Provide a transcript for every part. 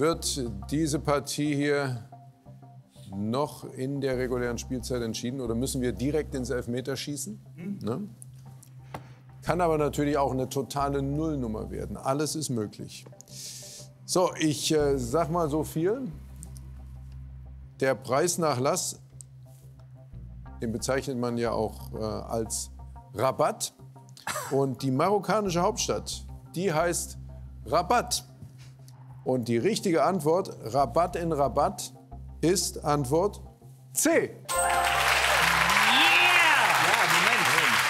Wird diese Partie hier noch in der regulären Spielzeit entschieden oder müssen wir direkt ins Elfmeterschießen? Ne? Kann aber natürlich auch eine totale Nullnummer werden. Alles ist möglich. So, ich sag mal so viel. Der Preisnachlass, den bezeichnet man ja auch als Rabatt. Und die marokkanische Hauptstadt, die heißt Rabat. Und die richtige Antwort, Rabat in Rabat, ist Antwort C. Yeah! Ja, Moment.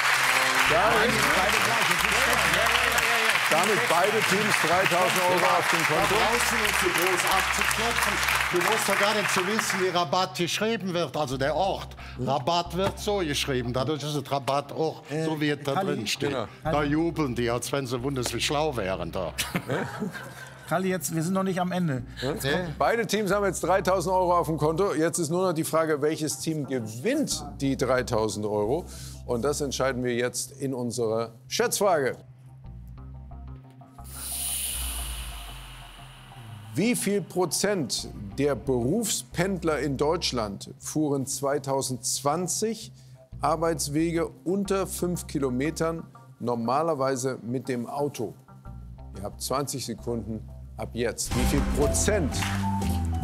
Damit beide Teams 3.000 € auf dem Da Konto. brauchst du nicht so groß abzuklopfen. Du musst doch gar nicht zu wissen, wie Rabat geschrieben wird, also der Ort. Rabat wird so geschrieben, dadurch ist es Rabat auch so, wie es da drin steht. Genau. Da jubeln die, als wenn sie wunderlich schlau wären da. Kalli, jetzt, wir sind noch nicht am Ende. Beide Teams haben jetzt 3.000 € auf dem Konto. Jetzt ist nur noch die Frage, welches Team gewinnt die 3.000 €. Und das entscheiden wir jetzt in unserer Schätzfrage. Wie viel Prozent der Berufspendler in Deutschland fuhren 2020 Arbeitswege unter 5 Kilometern normalerweise mit dem Auto? Ihr habt 20 Sekunden ab jetzt. Wie viel Prozent